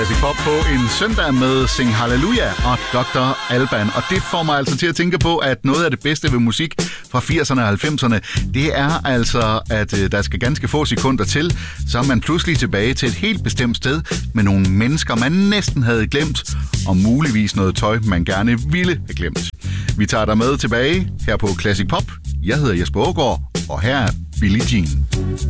Classic Pop på en søndag med Sing Hallelujah og Dr. Alban. Og det får mig altså til at tænke på, at noget af det bedste ved musik fra 80'erne og 90'erne, det er altså, at der skal ganske få sekunder til, så er man pludselig tilbage til et helt bestemt sted med nogle mennesker, man næsten havde glemt, og muligvis noget tøj, man gerne ville have glemt. Vi tager dig med tilbage her på Classic Pop. Jeg hedder Jesper Aagaard, og her er Billie Jean.